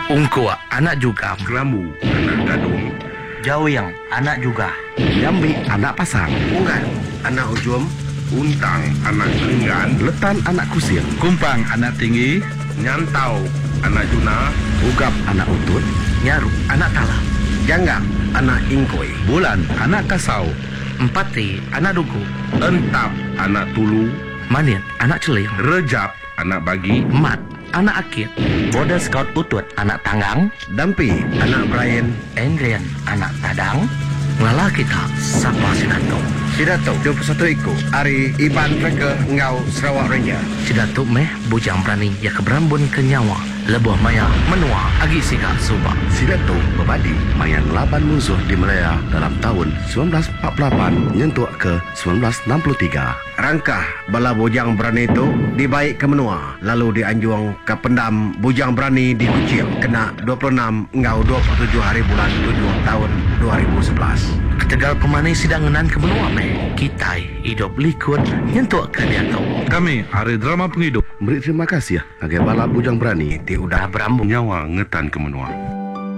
Ungkua anak juga. Kelamu anak gadung. Jawiyang anak juga. Jambi anak pasang. Unggan anak ujum. Untang anak linggan. Letan anak kusir. Kumpang anak tinggi. Nyantau anak juna. Ugap anak utut. Nyaru anak tala. Janggang anak ingkoi. Bulan anak kasau. Empati anak dugu. Entap anak tulu. Manit anak celing. Rejab anak bagi. Mat anak akit. Border Scout utut anak tanggang. Dampi anak Brian. Endrian anak tadang. Ngala kita sapa Sidato. Sidato 21 iku Ari Iban Treke Ngau Sarawak Ranger. Sidato meh bujang berani ya keberambun ke nyawa. Lebuh maya menua agi sika subak. Sidato berbadi mayan laban musuh di Malaya dalam tahun 1948 nyentuh ke 1963. Rangkah bala bujang berani itu dibaik ke menua, lalu dianjuang ke pendam bujang berani di Kuching kena 26 Ngau 27 hari bulan 7 tahun 2011. Ketegal pemani sidanganan ke benua meh. Kitai hidup likud nyentuh ke dia tau. Kami hari drama penghidup. Beri terima kasih ya agar bala bujang berani Udah berambung. Nyawa ngetan ke menua.